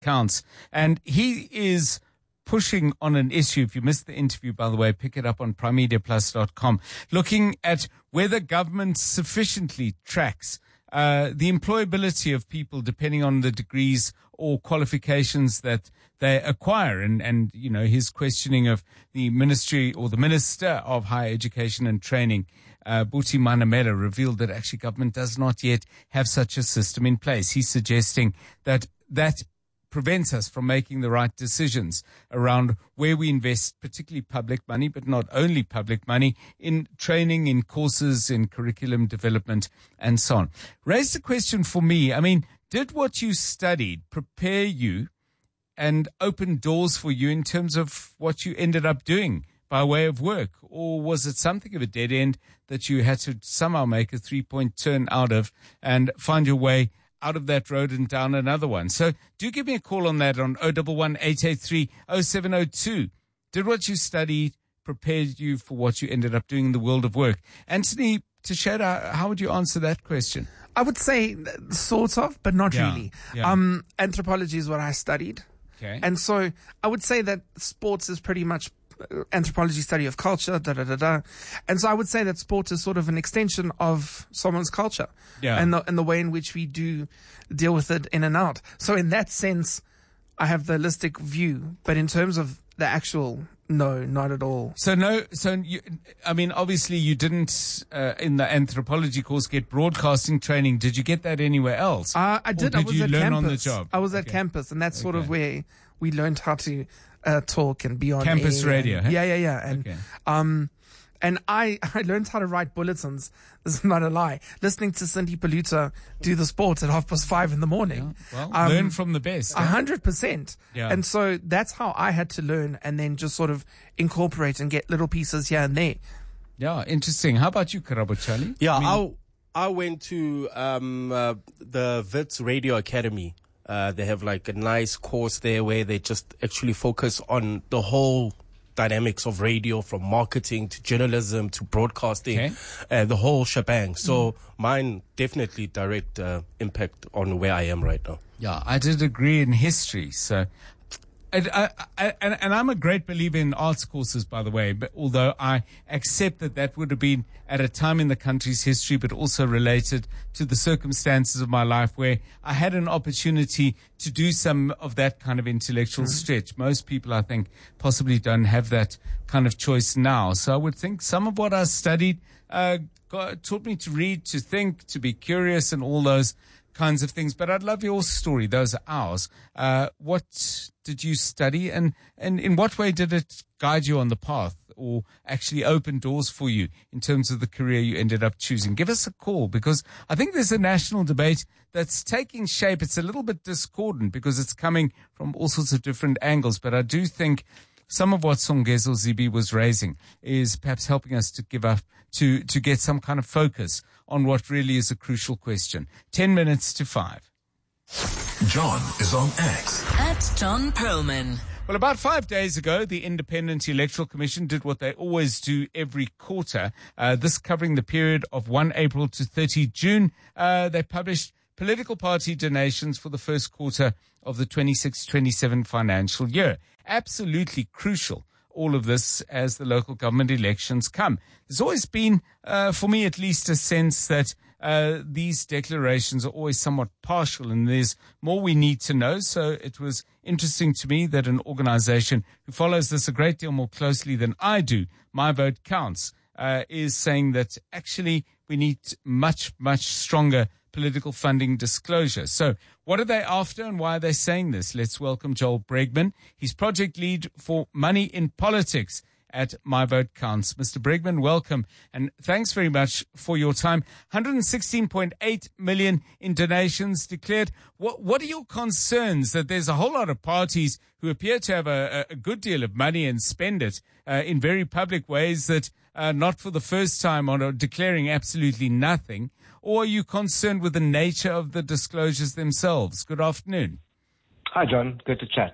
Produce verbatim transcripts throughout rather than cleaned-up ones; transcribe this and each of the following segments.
Counts. And he is pushing on an issue. If you missed the interview, by the way, pick it up on prime media plus dot com, looking at whether government sufficiently tracks uh, the employability of people depending on the degrees or qualifications that they acquire. And, and, you know, his questioning of the ministry or the Minister of Higher Education and Training, uh, Buti Manamela, revealed that actually government does not yet have such a system in place. He's suggesting that that prevents us from making the right decisions around where we invest, particularly public money, but not only public money, in training, in courses, in curriculum development, and so on. Raised the question for me, I mean, did what you studied prepare you and open doors for you in terms of what you ended up doing by way of work? Or was it something of a dead end that you had to somehow make a three-point turn out of and find your way out of that road and down another one? So do give me a call on that on oh one one, eight eight three, oh seven oh two. Did what you studied prepare you for what you ended up doing in the world of work? Anthony Teixeira, how would you answer that question? I would say sort of, but not Yeah, really. yeah. Um, anthropology is what I studied. Okay. And so I would say that sports is pretty much uh, anthropology, study of culture, da da da da. And so I would say that sport is sort of an extension of someone's culture, Yeah. and the and the way in which we do deal with it in and out. So in that sense, I have the holistic view. But in terms of the actual, no, not at all. So no, so you, I mean, obviously you didn't uh, in the anthropology course get broadcasting training. Did you get that anywhere else? Uh, I did. Or I did was you at learn campus. on the job? I was at Okay. campus, and that's sort of Okay. where we learned how to uh, talk and be on Campus air radio, and- hey? Yeah, yeah, yeah. And Okay. um, and I I learned how to write bulletins. This is not a lie. Listening to Cindy Paluta do the sport at half past five in the morning. Well, Um, learn from the best. A huh? hundred percent. Yeah. And so that's how I had to learn, and then just sort of incorporate and get little pieces here and there. Yeah, interesting. How about you, Karabo Charlie? Yeah, I mean, I I went to um, uh, the Wits Radio Academy. Uh, they have like a nice course there where they just actually focus on the whole dynamics of radio, from marketing to journalism to broadcasting, Okay. uh, the whole shebang. So mine definitely direct uh, impact on where I am right now. Yeah, I did agree in history. So, and, I, I, and, and I'm a great believer in arts courses, by the way, but although I accept that that would have been at a time in the country's history, but also related to the circumstances of my life where I had an opportunity to do some of that kind of intellectual stretch. Most people, I think, possibly don't have that kind of choice now. So I would think some of what I studied uh, got, taught me to read, to think, to be curious, and all those kinds of things. But I'd love your story. Those are ours. Uh, what did you study, and, and in what way did it guide you on the path, or actually open doors for you in terms of the career you ended up choosing? Give us a call, because I think there's a national debate that's taking shape. It's a little bit discordant because it's coming from all sorts of different angles. But I do think some of what Songezo Zibi was raising is perhaps helping us to give up, to, to get some kind of focus on what really is a crucial question. Ten minutes to five. John is on X. At John Perlman. Well, about five days ago, the Independent Electoral Commission did what they always do every quarter. Uh, this covering the period of first April to thirtieth June. Uh, they published political party donations for the first quarter of the twenty-six twenty-seven financial year. Absolutely crucial, all of this, as the local government elections come. There's always been, uh, for me at least, a sense that uh, these declarations are always somewhat partial, and there's more we need to know. So it was interesting to me that an organization who follows this a great deal more closely than I do, My Vote Counts, uh, is saying that actually we need much, much stronger political funding disclosure. So what are they after, and why are they saying this? Let's welcome Joel Bregman. He's project lead for Money in Politics at My Vote Counts. Mister Bregman, welcome, and thanks very much for your time. one hundred sixteen point eight million in donations declared. What what are your concerns that there's a whole lot of parties who appear to have a, a good deal of money and spend it uh, in very public ways that uh, not for the first time are declaring absolutely nothing? Or are you concerned with the nature of the disclosures themselves? Good afternoon. Hi, John. Good to chat.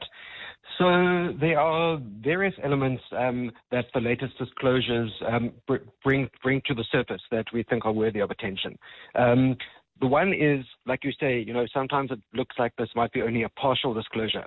So there are various elements um, that the latest disclosures um, br- bring bring to the surface that we think are worthy of attention. Um, The one is, like you say, you know, sometimes it looks like this might be only a partial disclosure.